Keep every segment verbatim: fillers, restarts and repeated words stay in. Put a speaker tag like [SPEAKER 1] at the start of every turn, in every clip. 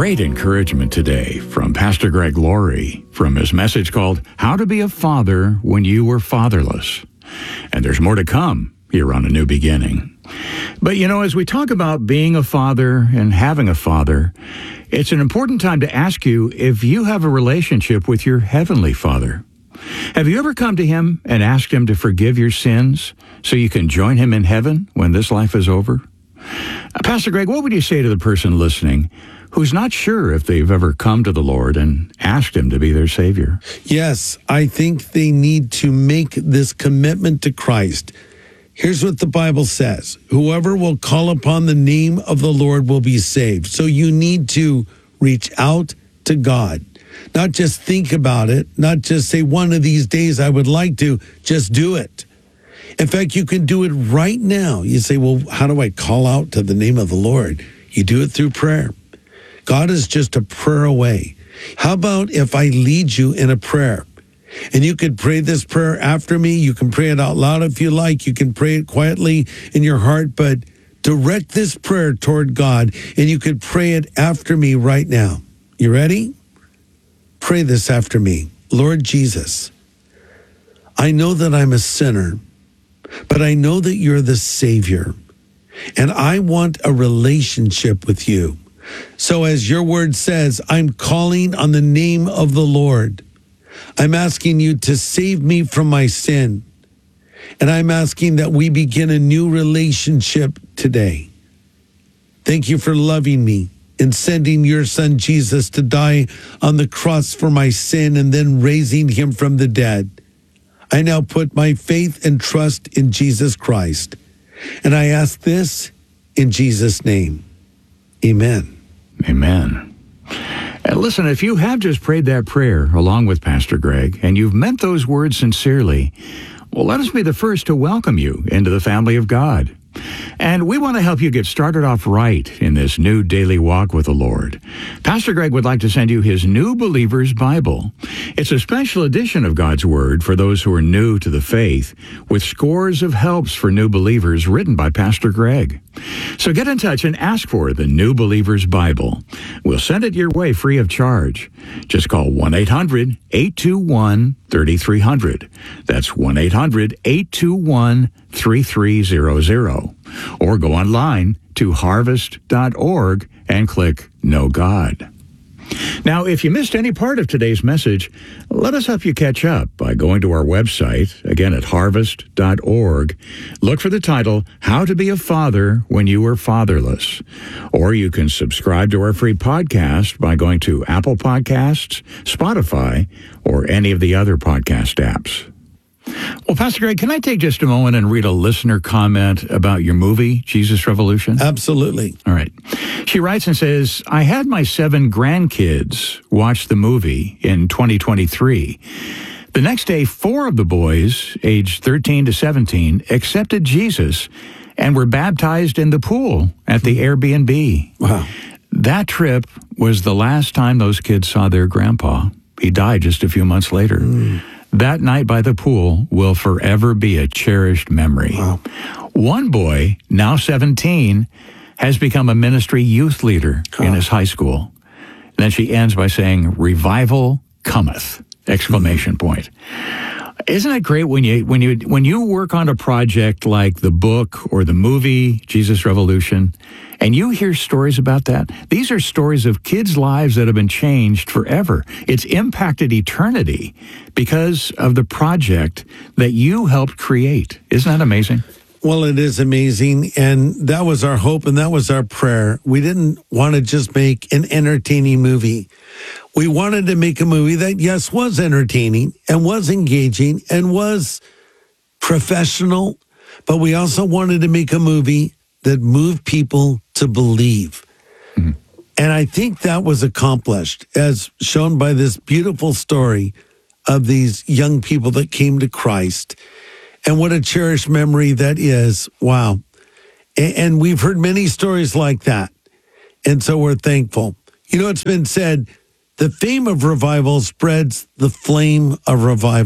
[SPEAKER 1] Great encouragement today from Pastor Greg Laurie from his message called How to Be a Father When You Were Fatherless. And there's more to come here on A New Beginning. But, you know, as we talk about being a father and having a father, it's an important time to ask you if you have a relationship with your Heavenly Father. Have you ever come to Him and asked Him to forgive your sins so you can join Him in heaven when this life is over? Uh, Pastor Greg, what would you say to the person listening who's not sure if they've ever come to the Lord and asked Him to be their Savior?
[SPEAKER 2] Yes, I think they need to make this commitment to Christ. Here's what the Bible says. Whoever will call upon the name of the Lord will be saved. So you need to reach out to God. Not just think about it, not just say one of these days I would like to, just do it. In fact, you can do it right now. You say, well, how do I call out to the name of the Lord? You do it through prayer. God is just a prayer away. How about if I lead you in a prayer? And you could pray this prayer after me. You can pray it out loud if you like. You can pray it quietly in your heart, but direct this prayer toward God, and you could pray it after me right now. You ready? Pray this after me. Lord Jesus, I know that I'm a sinner, but I know that you're the Savior, and I want a relationship with you. So as your word says, I'm calling on the name of the Lord. I'm asking you to save me from my sin. And I'm asking that we begin a new relationship today. Thank you for loving me and sending your son Jesus to die on the cross for my sin and then raising him from the dead. I now put my faith and trust in Jesus Christ. And I ask this in Jesus' name. Amen.
[SPEAKER 1] Amen. And listen, if you have just prayed that prayer along with Pastor Greg, and you've meant those words sincerely, well, let us be the first to welcome you into the family of God. And we want to help you get started off right in this new daily walk with the Lord. Pastor Greg would like to send you his New Believer's Bible. It's a special edition of God's Word for those who are new to the faith, with scores of helps for new believers written by Pastor Greg. So get in touch and ask for the New Believer's Bible. We'll send it your way free of charge. Just call one eight hundred, eight two one, three three zero zero. That's one eight hundred, eight two one, three three zero zero. Or go online to harvest dot org and click Know God. Now, if you missed any part of today's message, let us help you catch up by going to our website, again at harvest dot org. Look for the title, How to Be a Father When You Were Fatherless. Or you can subscribe to our free podcast by going to Apple Podcasts, Spotify, or any of the other podcast apps. Well, Pastor Greg, can I take just a moment and read a listener comment about your movie, Jesus Revolution?
[SPEAKER 2] Absolutely.
[SPEAKER 1] All right. She writes and says, I had my seven grandkids watch the movie in twenty twenty-three. The next day, four of the boys, aged thirteen to seventeen, accepted Jesus and were baptized in the pool at the Airbnb.
[SPEAKER 2] Wow.
[SPEAKER 1] That trip was the last time those kids saw their grandpa. He died just a few months later. Mm. That night by the pool will forever be a cherished memory.
[SPEAKER 2] Wow.
[SPEAKER 1] One boy, now seventeen, has become a ministry youth leader oh. in his high school. And then she ends by saying, revival cometh, exclamation mm-hmm. point. Isn't it great when you when you when you work on a project like the book or the movie Jesus Revolution, and you hear stories about that? These are stories of kids' lives that have been changed forever. It's impacted eternity because of the project that you helped create. Isn't that amazing?
[SPEAKER 2] Well, it is amazing, and that was our hope, and that was our prayer. We didn't want to just make an entertaining movie. We wanted to make a movie that, yes, was entertaining and was engaging and was professional, but we also wanted to make a movie that moved people to believe. Mm-hmm. And I think that was accomplished, as shown by this beautiful story of these young people that came to Christ. And what a cherished memory that is. Wow. And we've heard many stories like that. And so we're thankful. You know, it's been said, the fame of revival spreads the flame of revival.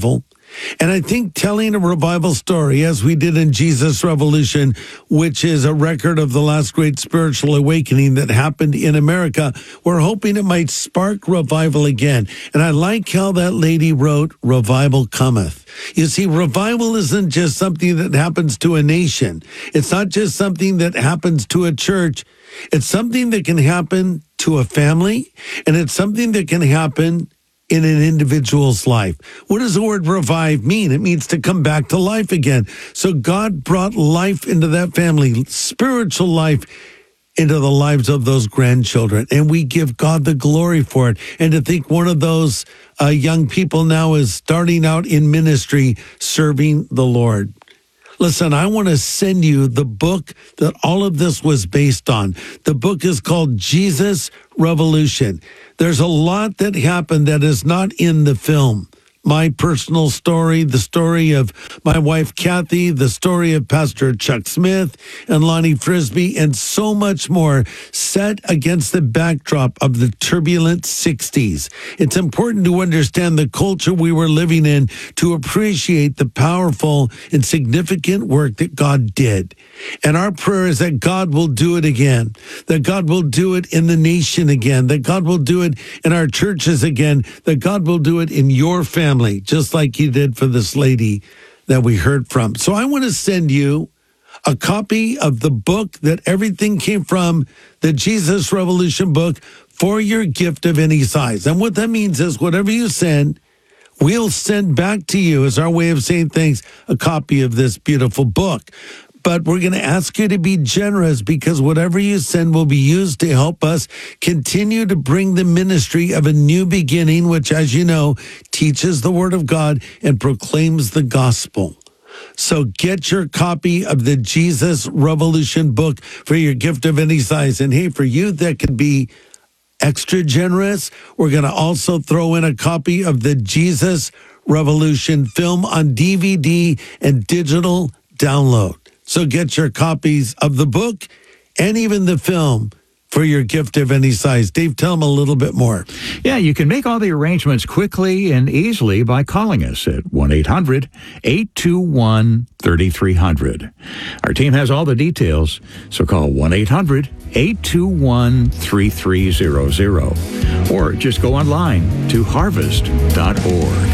[SPEAKER 2] And I think telling a revival story, as we did in Jesus Revolution, which is a record of the last great spiritual awakening that happened in America, we're hoping it might spark revival again. And I like how that lady wrote, "Revival cometh." You see, revival isn't just something that happens to a nation. It's not just something that happens to a church. It's something that can happen to a family, and it's something that can happen in an individual's life. What does the word revive mean? It means to come back to life again. So God brought life into that family, spiritual life into the lives of those grandchildren. And we give God the glory for it. And to think one of those uh, young people now is starting out in ministry, serving the Lord. Listen, I want to send you the book that all of this was based on. The book is called Jesus Revolution. There's a lot that happened that is not in the film. My personal story, the story of my wife, Kathy, the story of Pastor Chuck Smith and Lonnie Frisbee, and so much more set against the backdrop of the turbulent sixties. It's important to understand the culture we were living in to appreciate the powerful and significant work that God did. And our prayer is that God will do it again, that God will do it in the nation again, that God will do it in our churches again, that God will do it in your family, just like he did for this lady that we heard from. So I want to send you a copy of the book that everything came from, the Jesus Revolution book, for your gift of any size. And what that means is whatever you send, we'll send back to you as our way of saying thanks, a copy of this beautiful book. But we're going to ask you to be generous, because whatever you send will be used to help us continue to bring the ministry of a new beginning, which, as you know, teaches the Word of God and proclaims the gospel. So get your copy of the Jesus Revolution book for your gift of any size. And hey, for you that could be extra generous, we're going to also throw in a copy of the Jesus Revolution film on D V D and digital download. So get your copies of the book and even the film for your gift of any size. Dave, tell them a little bit more.
[SPEAKER 1] Yeah, you can make all the arrangements quickly and easily by calling us at one eight hundred eight two one three three zero zero. Our team has all the details, so call one eight hundred eight two one three three zero zero or just go online to harvest dot org.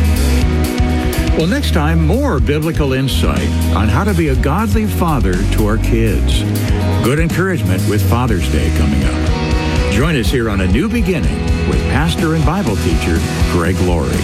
[SPEAKER 1] Well, next time, more biblical insight on how to be a godly father to our kids. Good encouragement with Father's Day coming up. Join us here on A New Beginning with pastor and Bible teacher Greg Laurie.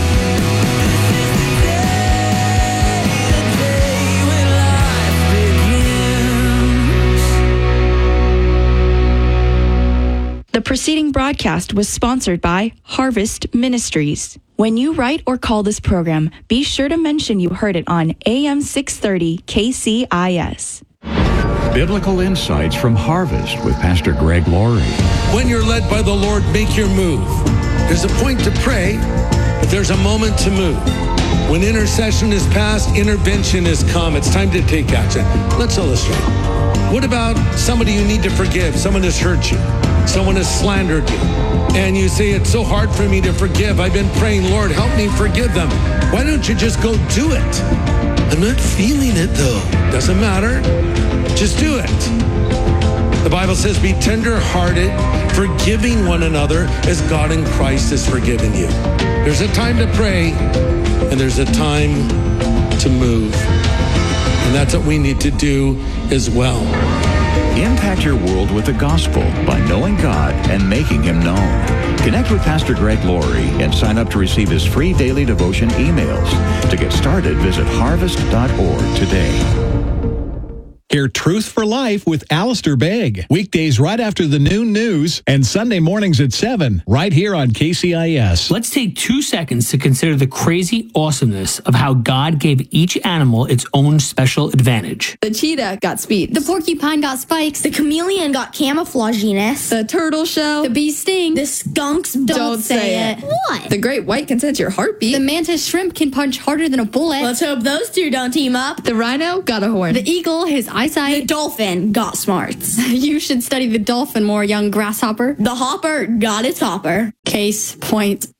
[SPEAKER 3] The preceding broadcast was sponsored by Harvest Ministries. When you write or call this program, be sure to mention you heard it on A M six thirty K C I S.
[SPEAKER 1] Biblical insights from Harvest with Pastor Greg Laurie.
[SPEAKER 2] When you're led by the Lord, make your move. There's a point to pray, but there's a moment to move. When intercession is past, intervention has come. It's time to take action. Let's illustrate. What about somebody you need to forgive? Someone has hurt you. Someone has slandered you. And you say, it's so hard for me to forgive. I've been praying, Lord, help me forgive them. Why don't you just go do it? I'm not feeling it, though. Doesn't matter. Just do it. The Bible says, be tender-hearted, forgiving one another as God in Christ has forgiven you. There's a time to pray, and there's a time to move. And that's what we need to do as well.
[SPEAKER 1] Impact your world with the gospel by knowing God and making him known. Connect with Pastor Greg Laurie and sign up to receive his free daily devotion emails. To get started, visit harvest dot org today.
[SPEAKER 4] Hear Truth for Life with Alistair Begg. Weekdays right after the noon news and Sunday mornings at seven, right here on K C I S.
[SPEAKER 5] Let's take two seconds to consider the crazy awesomeness of how God gave each animal its own special advantage.
[SPEAKER 6] The cheetah got speed.
[SPEAKER 7] The porcupine got spikes. The chameleon got camouflaginess.
[SPEAKER 6] The turtle shell.
[SPEAKER 7] The bee sting. The skunks don't,
[SPEAKER 6] Don't say
[SPEAKER 7] say
[SPEAKER 6] it.
[SPEAKER 7] it. What?
[SPEAKER 6] The great white can sense your heartbeat.
[SPEAKER 7] The mantis shrimp can punch harder than a bullet.
[SPEAKER 8] Let's hope those two don't team up.
[SPEAKER 6] The rhino got a horn.
[SPEAKER 7] The eagle, his eyesight.
[SPEAKER 8] The dolphin got smarts.
[SPEAKER 7] You should study the dolphin more, young grasshopper.
[SPEAKER 8] The hopper got its hopper.
[SPEAKER 7] Case point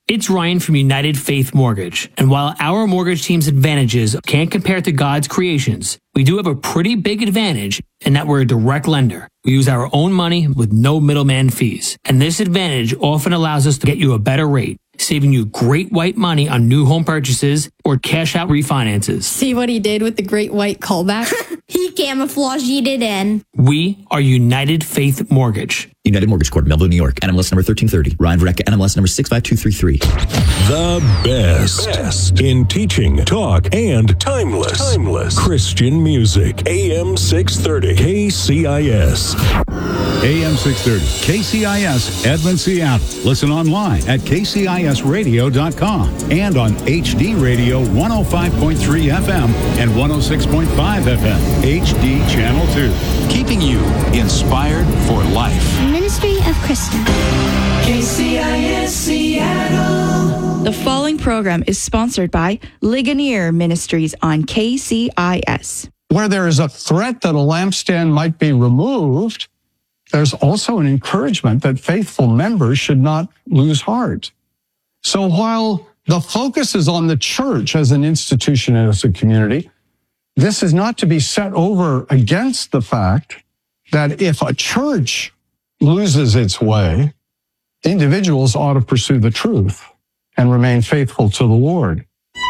[SPEAKER 5] It's Ryan from United Faith Mortgage. And while our mortgage team's advantages can't compare to God's creations, we do have a pretty big advantage in that we're a direct lender. We use our own money with no middleman fees. And this advantage often allows us to get you a better rate, saving you great white money on new home purchases or cash out refinances.
[SPEAKER 6] See what he did with the great white callback?
[SPEAKER 8] He camouflaged it in.
[SPEAKER 5] We are United Faith Mortgage.
[SPEAKER 9] United Mortgage Corp, Melville, New York. N M L S number thirteen thirty. Ryan Vereka, N M L S number six five two three three.
[SPEAKER 10] The best, best in teaching, talk, and timeless, timeless Christian music. A M six thirty K C I S.
[SPEAKER 11] A M six thirty K C I S, Edmond, Seattle. Listen online at K C I S radio dot com and on H D Radio one oh five point three F M and one oh six point five F M. H D Channel two. Keeping you inspired for life.
[SPEAKER 12] Ministry of Christian.
[SPEAKER 13] K C I S Seattle.
[SPEAKER 3] The following program is sponsored by Ligonier Ministries on K C I S.
[SPEAKER 14] Where there is a threat that a lampstand might be removed, there's also an encouragement that faithful members should not lose heart. So while the focus is on the church as an institution and as a community, this is not to be set over against the fact that if a church loses its way, individuals ought to pursue the truth and remain faithful to the Lord.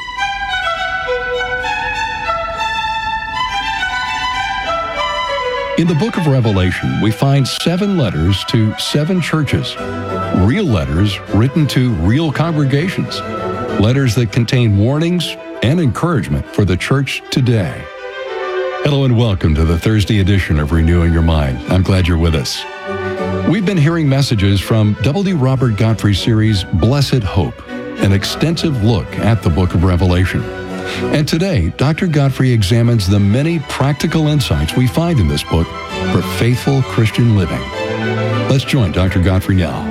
[SPEAKER 15] In the book of Revelation, we find seven letters to seven churches, real letters written to real congregations, letters that contain warnings and encouragement for the church today. Hello and welcome to the Thursday edition of Renewing Your Mind. I'm glad you're with us. We've been hearing messages from W. Robert Godfrey's series, Blessed Hope, an extensive look at the book of Revelation. And today, Doctor Godfrey examines the many practical insights we find in this book for faithful Christian living. Let's join Doctor Godfrey now.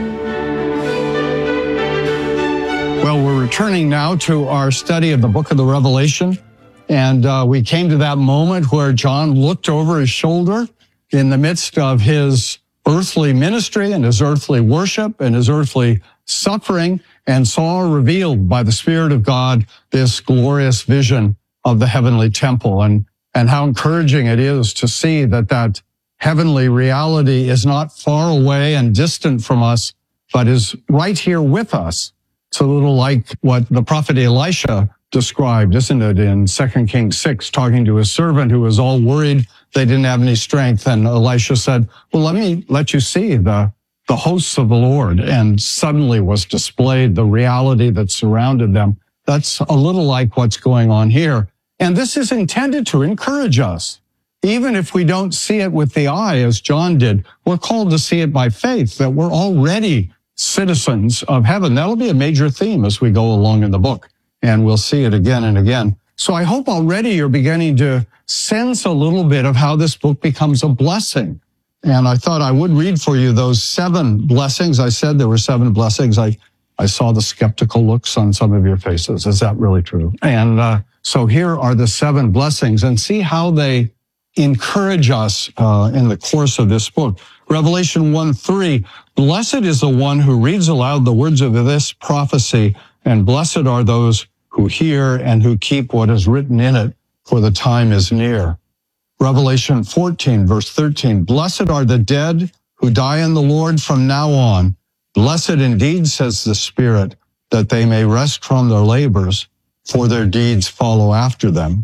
[SPEAKER 14] Well, we're returning now to our study of the book of the Revelation. And uh, we came to that moment where John looked over his shoulder in the midst of his earthly ministry and his earthly worship and his earthly suffering, and saw revealed by the Spirit of God this glorious vision of the heavenly temple, and, and how encouraging it is to see that that heavenly reality is not far away and distant from us, but is right here with us. It's a little like what the prophet Elisha described, isn't it, in Second Kings six, talking to his servant who was all worried they didn't have any strength. And Elisha said, well, let me let you see the, the hosts of the Lord. And suddenly was displayed the reality that surrounded them. That's a little like what's going on here. And this is intended to encourage us. Even if we don't see it with the eye, as John did, we're called to see it by faith, that we're already citizens of heaven. That'll be a major theme as we go along in the book. And we'll see it again and again. So I hope already you're beginning to sense a little bit of how this book becomes a blessing. And I thought I would read for you those seven blessings. I said there were seven blessings. I, I saw the skeptical looks on some of your faces. Is that really true? And uh, so here are the seven blessings, and see how they encourage us uh, in the course of this book. Revelation one three, blessed is the one who reads aloud the words of this prophecy, and blessed are those who hear and who keep what is written in it, for the time is near. Revelation fourteen, verse thirteen, blessed are the dead who die in the Lord from now on. Blessed indeed, says the Spirit, that they may rest from their labors, for their deeds follow after them.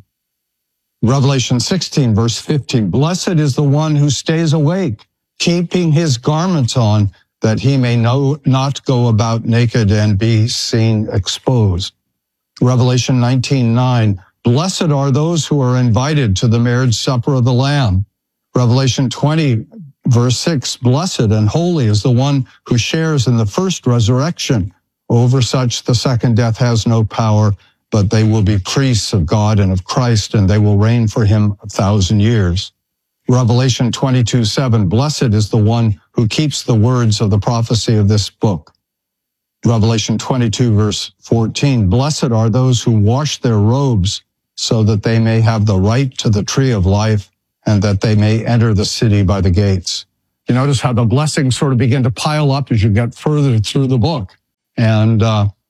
[SPEAKER 14] Revelation sixteen, verse fifteen, blessed is the one who stays awake, keeping his garments on, that he may no, not go about naked and be seen exposed. Revelation nineteen nine, blessed are those who are invited to the marriage supper of the Lamb. Revelation twenty, verse six, blessed and holy is the one who shares in the first resurrection. Over such the second death has no power, but they will be priests of God and of Christ, and they will reign for him a thousand years. Revelation twenty-two seven, blessed is the one who keeps the words of the prophecy of this book. Revelation twenty-two, verse fourteen, blessed are those who wash their robes so that they may have the right to the tree of life and that they may enter the city by the gates. You notice how the blessings sort of begin to pile up as you get further through the book. And uh,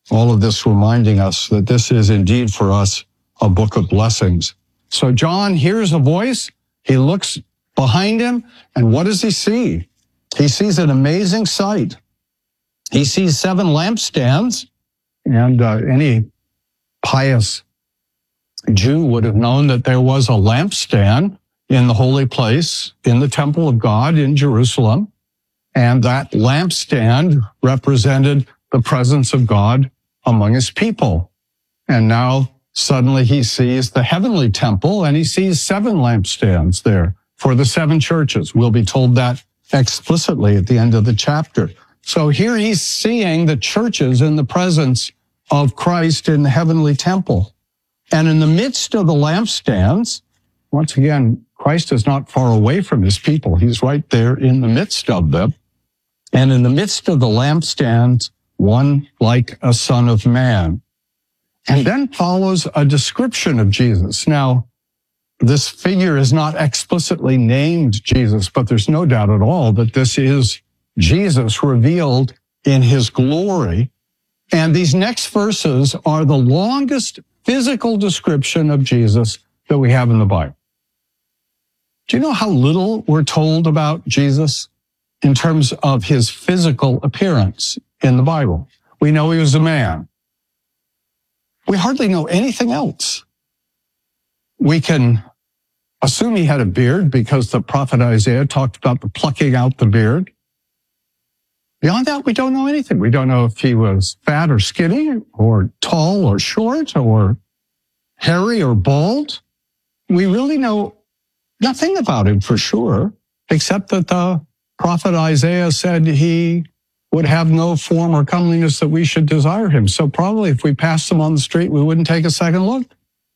[SPEAKER 14] All of this reminding us that this is indeed for us a book of blessings. So John hears a voice, he looks behind him, and what does he see? He sees an amazing sight. He sees seven lampstands, and uh, any pious Jew would have known that there was a lampstand in the holy place, in the temple of God in Jerusalem, and that lampstand represented the presence of God among his people. And now suddenly he sees the heavenly temple, and he sees seven lampstands there for the seven churches. We'll be told that explicitly at the end of the chapter. So here he's seeing the churches in the presence of Christ in the heavenly temple. And in the midst of the lampstands, once again, Christ is not far away from his people. He's right there in the midst of them. And in the midst of the lampstands, one like a son of man. And then follows a description of Jesus. Now, this figure is not explicitly named Jesus, but there's no doubt at all that this is Jesus revealed in his glory. And these next verses are the longest physical description of Jesus that we have in the Bible. Do you know how little we're told about Jesus in terms of his physical appearance in the Bible? We know he was a man. We hardly know anything else. We can assume he had a beard because the prophet Isaiah talked about the plucking out the beard. Beyond that, we don't know anything. We don't know if he was fat or skinny, or tall or short, or hairy or bald. We really know nothing about him for sure, except that the prophet Isaiah said he would have no form or comeliness that we should desire him. So probably if we passed him on the street, we wouldn't take a second look.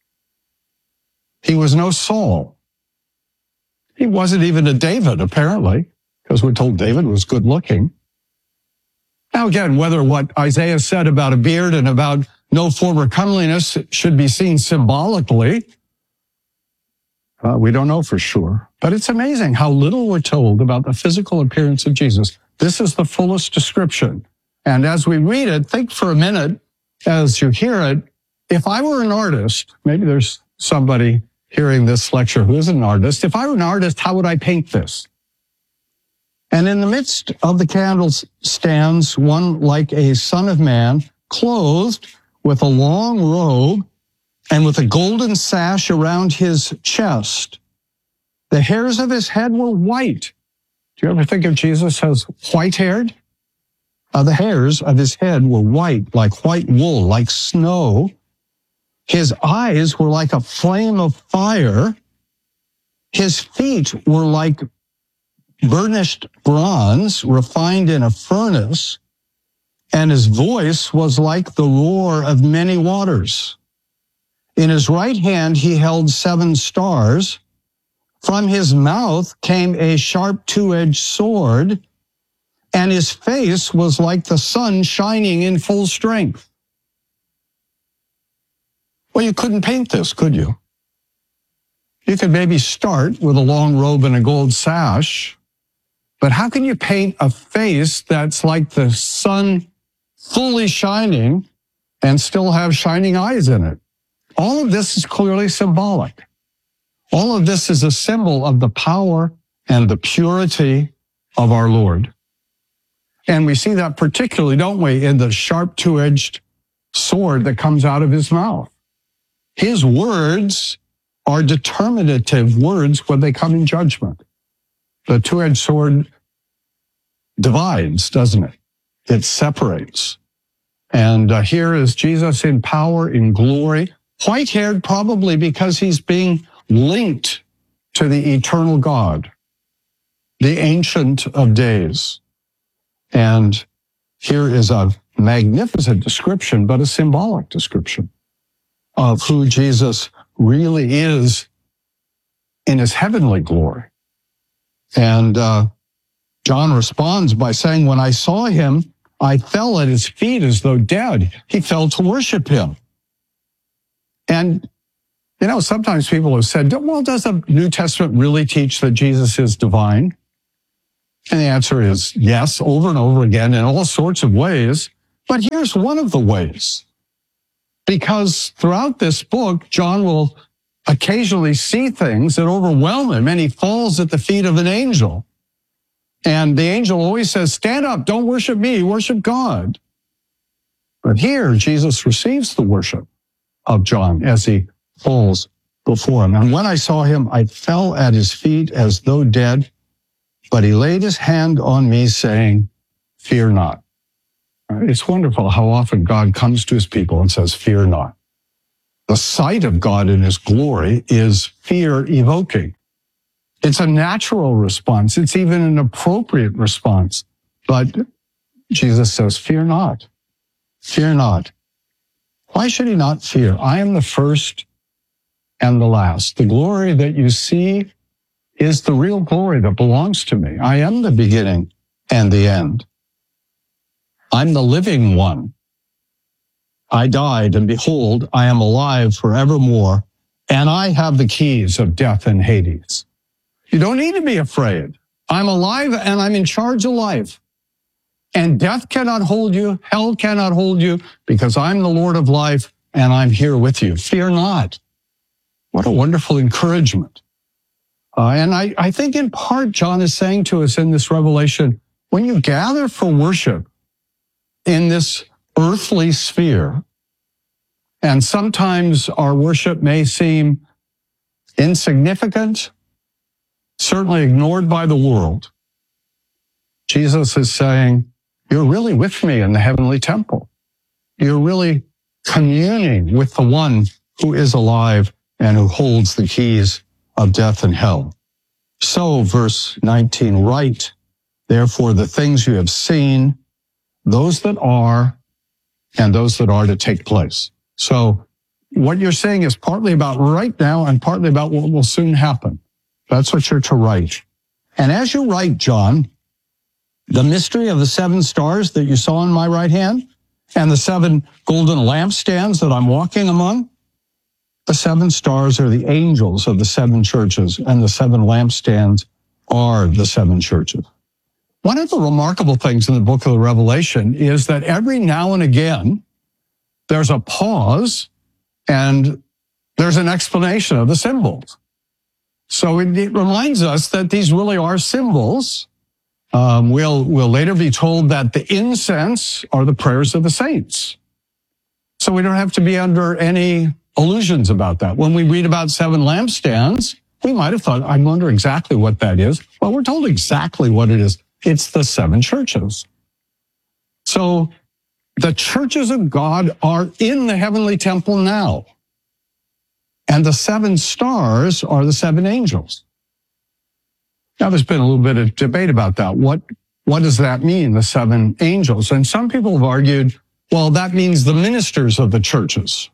[SPEAKER 14] He was no Saul. He wasn't even a David, apparently, because we're told David was good looking. Now again, whether what Isaiah said about a beard and about no form or comeliness should be seen symbolically, uh, we don't know for sure. But it's amazing how little we're told about the physical appearance of Jesus. This is the fullest description. And as we read it, think for a minute as you hear it, if I were an artist, maybe there's somebody hearing this lecture who is an artist. If I were an artist, how would I paint this? And in the midst of the candles stands one like a son of man, clothed with a long robe and with a golden sash around his chest. The hairs of his head were white. Do you ever think of Jesus as white-haired? Uh, the hairs of his head were white, like white wool, like snow. His eyes were like a flame of fire. His feet were like burnished bronze refined in a furnace, and his voice was like the roar of many waters. In his right hand he held seven stars. From his mouth came a sharp two-edged sword, and his face was like the sun shining in full strength. Well, you couldn't paint this, could you? You could maybe start with a long robe and a gold sash, but how can you paint a face that's like the sun fully shining and still have shining eyes in it? All of this is clearly symbolic. All of this is a symbol of the power and the purity of our Lord. And we see that particularly, don't we, in the sharp two-edged sword that comes out of his mouth. His words are determinative words when they come in judgment. The two-edged sword divides, doesn't it? It separates. And uh, here is Jesus in power, in glory, white-haired probably because he's being linked to the eternal God, the Ancient of Days. And here is a magnificent description, but a symbolic description of who Jesus really is in his heavenly glory. And uh, John responds by saying, when I saw him, I fell at his feet as though dead. He fell to worship him. And, you know, sometimes people have said, well, does the New Testament really teach that Jesus is divine? And the answer is yes, over and over again, in all sorts of ways. But here's one of the ways. Because throughout this book, John will occasionally see things that overwhelm him, and he falls at the feet of an angel. And the angel always says, stand up, don't worship me, worship God. But here, Jesus receives the worship of John as he falls before him. And when I saw him, I fell at his feet as though dead, but he laid his hand on me, saying, fear not. It's wonderful how often God comes to his people and says, fear not. The sight of God in his glory is fear-evoking. It's a natural response. It's even an appropriate response. But Jesus says, fear not. Fear not. Why should he not fear? I am the first and the last. The glory that you see is the real glory that belongs to me. I am the beginning and the end. I'm the living one. I died, and behold, I am alive forevermore, and I have the keys of death and Hades. You don't need to be afraid. I'm alive, and I'm in charge of life. And death cannot hold you, hell cannot hold you, because I'm the Lord of life, and I'm here with you. Fear not. What a wonderful encouragement. Uh, and I, I think in part, John is saying to us in this revelation, when you gather for worship in this earthly sphere, and sometimes our worship may seem insignificant, certainly ignored by the world, Jesus is saying, you're really with me in the heavenly temple. You're really communing with the one who is alive and who holds the keys of death and hell. So, verse nineteen, write, therefore, the things you have seen, those that are, and those that are to take place. So, what you're saying is partly about right now and partly about what will soon happen. That's what you're to write. And as you write, John, the mystery of the seven stars that you saw in my right hand and the seven golden lampstands that I'm walking among, the seven stars are the angels of the seven churches, and the seven lampstands are the seven churches. One of the remarkable things in the book of the Revelation is that every now and again, there's a pause and there's an explanation of the symbols. So it, it reminds us that these really are symbols. Um, we'll, we'll later be told that the incense are the prayers of the saints. So we don't have to be under any illusions about that. When we read about seven lampstands, we might have thought, I wonder exactly what that is. Well, we're told exactly what it is. It's the seven churches. So the churches of God are in the heavenly temple now. And the seven stars are the seven angels. Now, there's been a little bit of debate about that. What, what does that mean, the seven angels? And some people have argued, well, that means the ministers of the churches.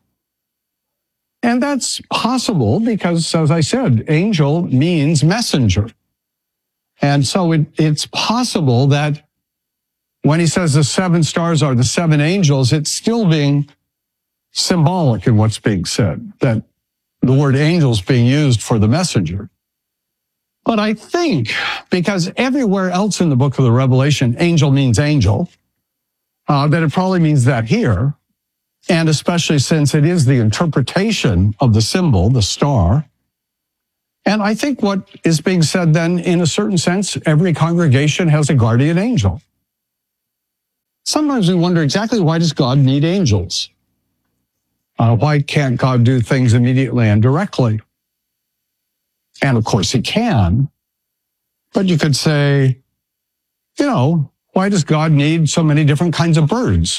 [SPEAKER 14] And that's possible because, as I said, angel means messenger. And so it, it's possible that when he says the seven stars are the seven angels, it's still being symbolic in what's being said, that the word angels being used for the messenger. But I think, because everywhere else in the book of the Revelation, angel means angel, uh, that it probably means that here, and especially since it is the interpretation of the symbol, the star. And I think what is being said then, in a certain sense, every congregation has a guardian angel. Sometimes we wonder exactly, why does God need angels? Uh, why can't God do things immediately and directly? And of course he can. But you could say, you know, why does God need so many different kinds of birds?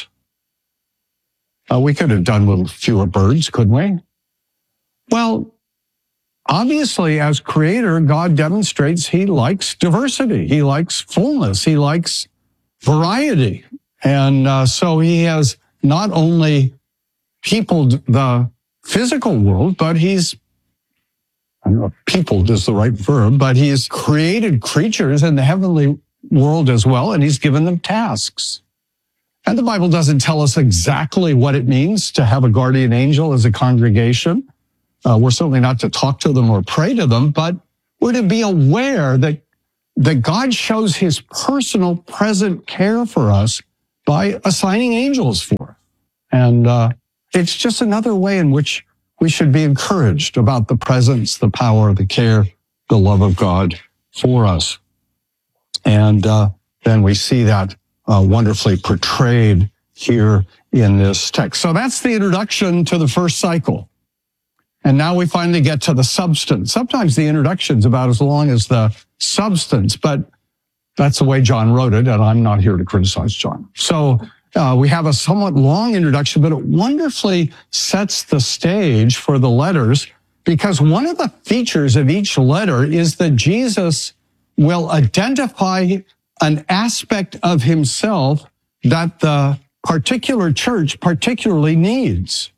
[SPEAKER 14] Uh, we could have done with fewer birds, couldn't we? Well, obviously, as creator, God demonstrates he likes diversity. He likes fullness. He likes variety. And uh, so he has not only peopled the physical world, but he's, I don't know if peopled is the right verb, but he's created creatures in the heavenly world as well, and he's given them tasks. And the Bible doesn't tell us exactly what it means to have a guardian angel as a congregation. Uh, we're certainly not to talk to them or pray to them, but we're to be aware that, that God shows his personal present care for us by assigning angels for. And uh, it's just another way in which we should be encouraged about the presence, the power, the care, the love of God for us. And uh, then we see that uh, wonderfully portrayed here in this text. So that's the introduction to the first cycle. And now we finally get to the substance. Sometimes the introduction's about as long as the substance, but that's the way John wrote it, and I'm not here to criticize John. So uh, we have a somewhat long introduction, but it wonderfully sets the stage for the letters, because one of the features of each letter is that Jesus will identify an aspect of himself that the particular church particularly needs.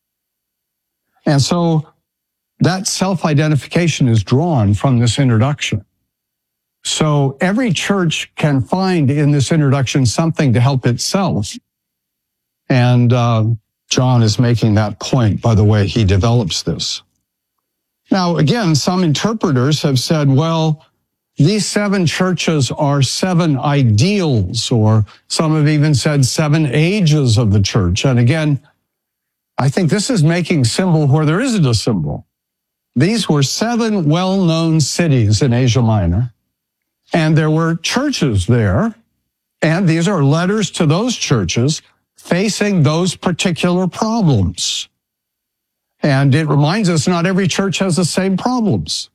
[SPEAKER 14] And so that self-identification is drawn from this introduction. So every church can find in this introduction something to help itself. And uh, John is making that point by the way he develops this. Now, again, some interpreters have said, well, these seven churches are seven ideals, or some have even said seven ages of the church. And again, I think this is making symbol where there isn't a symbol. These were seven well-known cities in Asia Minor, and there were churches there, and these are letters to those churches facing those particular problems. And it reminds us not every church has the same problems.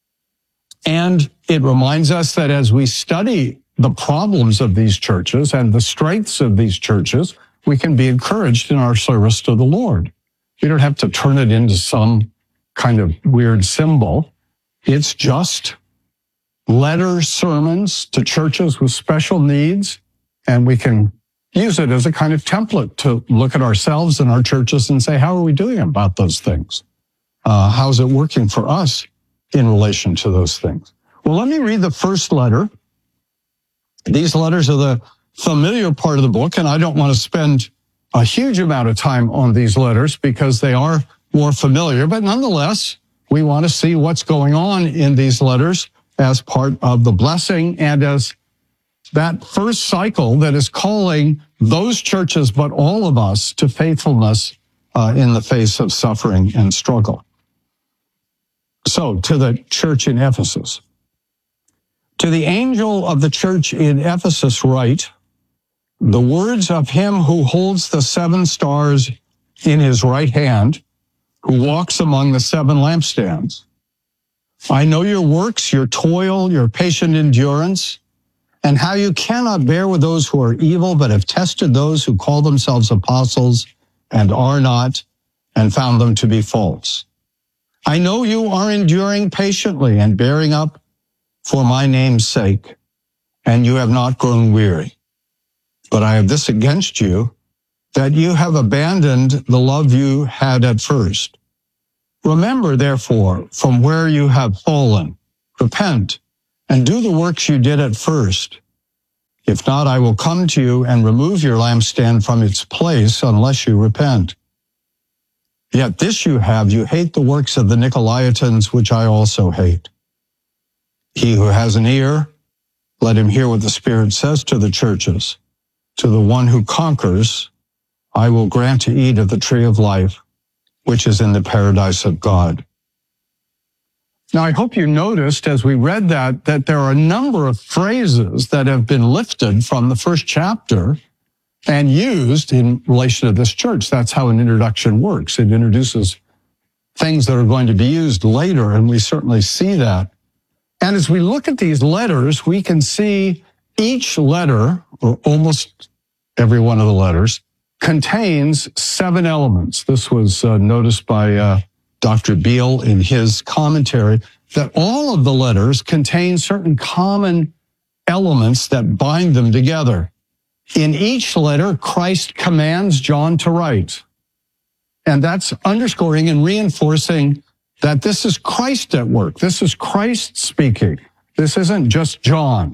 [SPEAKER 14] And it reminds us that as we study the problems of these churches and the strengths of these churches, we can be encouraged in our service to the Lord. We don't have to turn it into some kind of weird symbol. It's just letter sermons to churches with special needs, and we can use it as a kind of template to look at ourselves and our churches and say, how are we doing about those things? Uh, how's it working for us in relation to those things? Well, let me read the first letter. These letters are the familiar part of the book, and I don't want to spend a huge amount of time on these letters because they are more familiar, but nonetheless, we want to see what's going on in these letters as part of the blessing and as that first cycle that is calling those churches, but all of us, to faithfulness uh, in the face of suffering and struggle. So, to the church in Ephesus. To the angel of the church in Ephesus write, the words of him who holds the seven stars in his right hand, who walks among the seven lampstands. I know your works, your toil, your patient endurance, and how you cannot bear with those who are evil, but have tested those who call themselves apostles and are not, and found them to be false. I know you are enduring patiently and bearing up for my name's sake, and you have not grown weary. But I have this against you, that you have abandoned the love you had at first. Remember, therefore, from where you have fallen, repent, and do the works you did at first. If not, I will come to you and remove your lampstand from its place unless you repent. Yet this you have, you hate the works of the Nicolaitans, which I also hate. He who has an ear, let him hear what the Spirit says to the churches. To the one who conquers, I will grant to eat of the tree of life, which is in the paradise of God. Now, I hope you noticed as we read that, that there are a number of phrases that have been lifted from the first chapter and used in relation to this church. That's how an introduction works. It introduces things that are going to be used later, and we certainly see that. And as we look at these letters, we can see each letter, or almost every one of the letters, contains seven elements. This was uh, noticed by uh, Doctor Beale in his commentary, that all of the letters contain certain common elements that bind them together. In each letter, Christ commands John to write. And that's underscoring and reinforcing that this is Christ at work. This is Christ speaking. This isn't just John.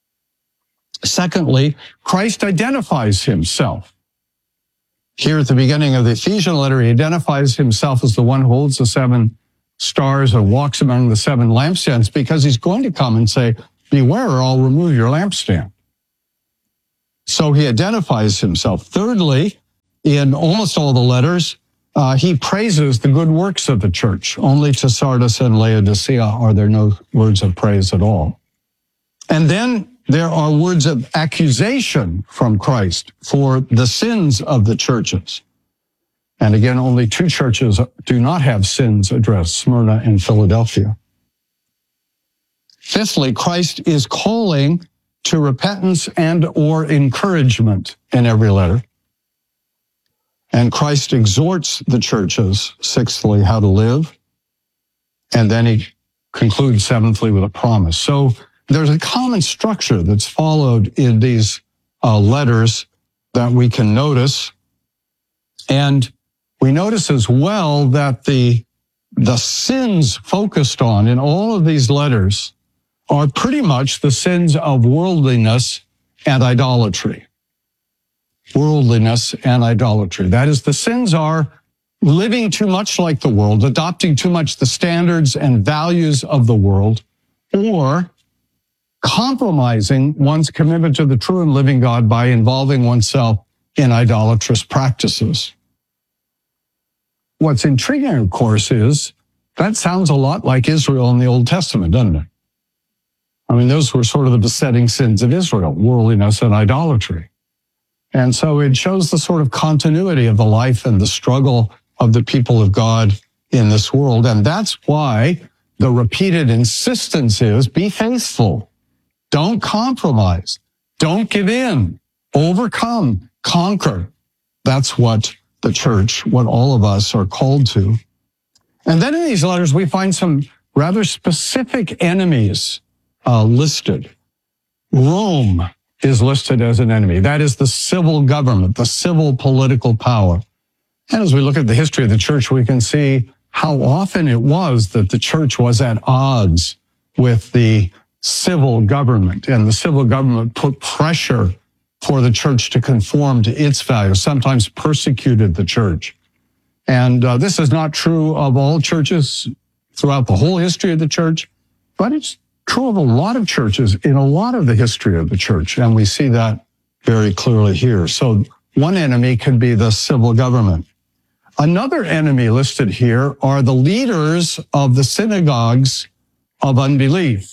[SPEAKER 14] Secondly, Christ identifies himself. Here at the beginning of the Ephesian letter, he identifies himself as the one who holds the seven stars and walks among the seven lampstands, because he's going to come and say, beware or I'll remove your lampstand. So he identifies himself. Thirdly, in almost all the letters, uh, he praises the good works of the church. Only to Sardis and Laodicea are there no words of praise at all. And then there are words of accusation from Christ for the sins of the churches. And again, only two churches do not have sins addressed, Smyrna and Philadelphia. Fifthly, Christ is calling to repentance and or encouragement in every letter. And Christ exhorts the churches, sixthly, how to live. And then he concludes, seventhly, with a promise. So there's a common structure that's followed in these uh, letters that we can notice. And we notice as well that the, the sins focused on in all of these letters are pretty much the sins of worldliness and idolatry. Worldliness and idolatry. That is, the sins are living too much like the world, adopting too much the standards and values of the world, or compromising one's commitment to the true and living God by involving oneself in idolatrous practices. What's intriguing, of course, is that sounds a lot like Israel in the Old Testament, doesn't it? I mean, those were sort of the besetting sins of Israel, worldliness and idolatry. And so it shows the sort of continuity of the life and the struggle of the people of God in this world. And that's why the repeated insistence is, be faithful. Don't compromise. Don't give in. Overcome. Conquer. That's what the church, what all of us are called to. And then in these letters, we find some rather specific enemies uh, listed. Rome is listed as an enemy. That is the civil government, the civil political power. And as we look at the history of the church, we can see how often it was that the church was at odds with the civil government, and the civil government put pressure for the church to conform to its values, sometimes persecuted the church. And uh, this is not true of all churches throughout the whole history of the church, but it's true of a lot of churches in a lot of the history of the church, and we see that very clearly here. So one enemy could be the civil government. Another enemy listed here are the leaders of the synagogues of unbelief,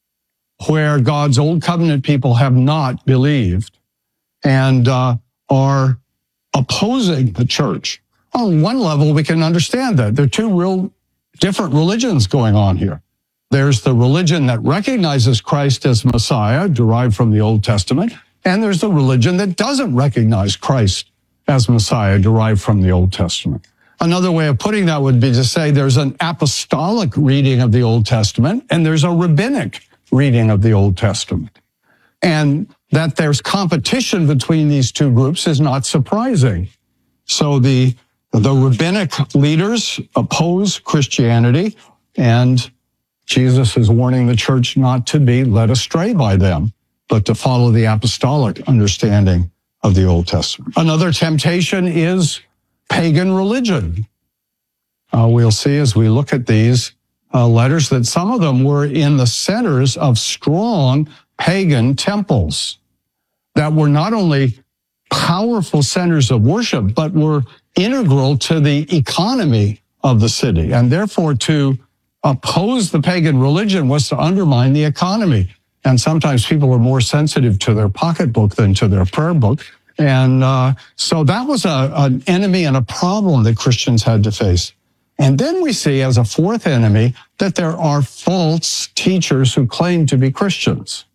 [SPEAKER 14] where God's old covenant people have not believed and uh, are opposing the church. On one level, we can understand that. There are two real different religions going on here. There's the religion that recognizes Christ as Messiah, derived from the Old Testament, and there's the religion that doesn't recognize Christ as Messiah, derived from the Old Testament. Another way of putting that would be to say there's an apostolic reading of the Old Testament and there's a rabbinic reading of the Old Testament. And that there's competition between these two groups is not surprising. So the, the rabbinic leaders oppose Christianity, and Jesus is warning the church not to be led astray by them, but to follow the apostolic understanding of the Old Testament. Another temptation is pagan religion. Uh, we'll see as we look at these uh, letters that some of them were in the centers of strong pagan temples that were not only powerful centers of worship, but were integral to the economy of the city. And therefore, to oppose the pagan religion was to undermine the economy. And sometimes people are more sensitive to their pocketbook than to their prayer book. And uh, so that was a, an enemy and a problem that Christians had to face. And then we see as a fourth enemy that there are false teachers who claim to be Christians.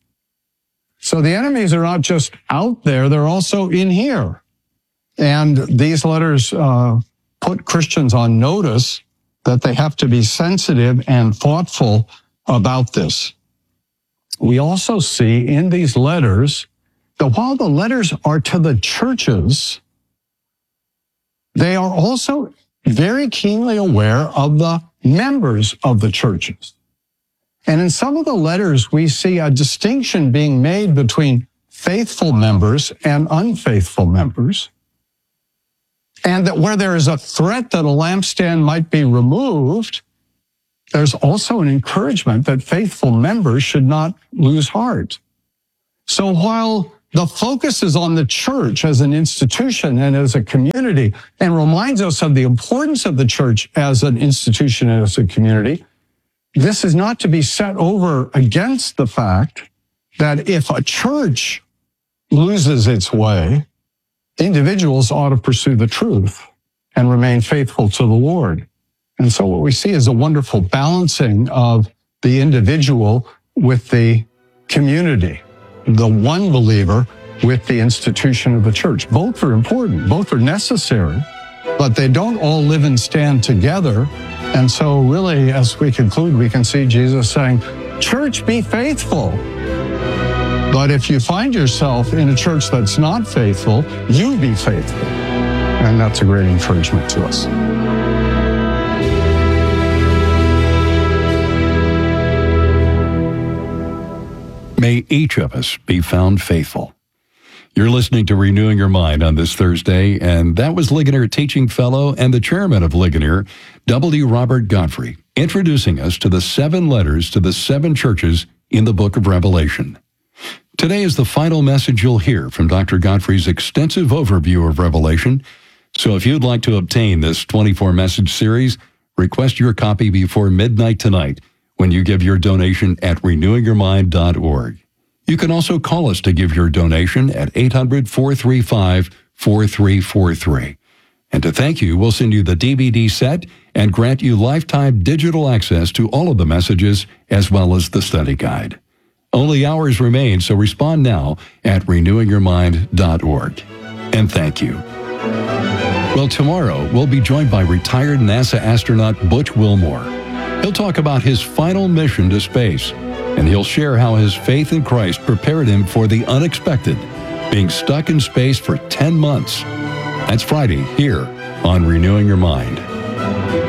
[SPEAKER 14] So the enemies are not just out there, they're also in here. And these letters uh, put Christians on notice that they have to be sensitive and thoughtful about this. We also see in these letters that while the letters are to the churches, they are also very keenly aware of the members of the churches. And in some of the letters, we see a distinction being made between faithful members and unfaithful members. And that where there is a threat that a lampstand might be removed, there's also an encouragement that faithful members should not lose heart. So while the focus is on the church as an institution and as a community, and reminds us of the importance of the church as an institution and as a community. This is not to be set over against the fact that if a church loses its way, individuals ought to pursue the truth and remain faithful to the Lord. And so what we see is a wonderful balancing of the individual with the community, the one believer with the institution of the church. Both are important, both are necessary, but they don't all live and stand together. And so really, as we conclude, we can see Jesus saying, church, be faithful. But if you find yourself in a church that's not faithful, you be faithful. And that's a great encouragement to us.
[SPEAKER 15] May each of us be found faithful. You're listening to Renewing Your Mind on this Thursday, and that was Ligonier Teaching Fellow and the Chairman of Ligonier, W. Robert Godfrey, introducing us to the seven letters to the seven churches in the book of Revelation. Today is the final message you'll hear from Doctor Godfrey's extensive overview of Revelation. So if you'd like to obtain this twenty-four message series, request your copy before midnight tonight when you give your donation at renewing your mind dot org. You can also call us to give your donation at eight hundred, four three five, four three four three. And to thank you, we'll send you the D V D set and grant you lifetime digital access to all of the messages as well as the study guide. Only hours remain, so respond now at renewing your mind dot org. And thank you. Well, tomorrow we'll be joined by retired NASA astronaut Butch Wilmore. He'll talk about his final mission to space, and he'll share how his faith in Christ prepared him for the unexpected, being stuck in space for ten months. That's Friday here on Renewing Your Mind.